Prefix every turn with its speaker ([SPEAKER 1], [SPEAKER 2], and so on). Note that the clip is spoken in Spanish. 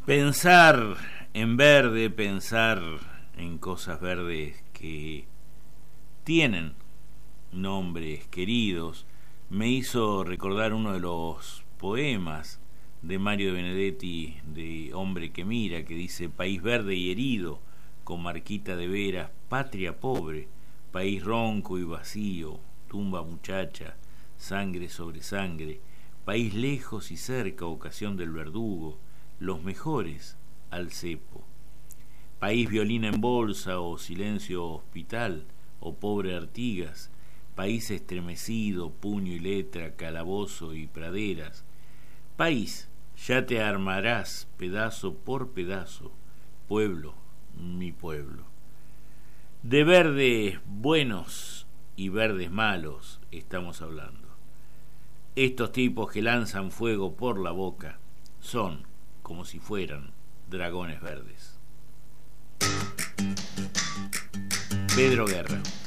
[SPEAKER 1] Pensar en verde, pensar en cosas verdes que tienen nombres queridos, me hizo recordar uno de los poemas de Mario de Benedetti, de Hombre que mira, que dice: país verde y herido, comarquita de veras, patria pobre, país ronco y vacío, tumba muchacha, sangre sobre sangre, país lejos y cerca, ocasión del verdugo, los mejores al cepo, país violina en bolsa o silencio hospital, o pobre Artigas, país estremecido, puño y letra, calabozo y praderas, país, ya te armarás pedazo por pedazo, pueblo, mi pueblo. De verdes buenos y verdes malos estamos hablando. Estos tipos que lanzan fuego por la boca son como si fueran dragones verdes. Pedro Guerra.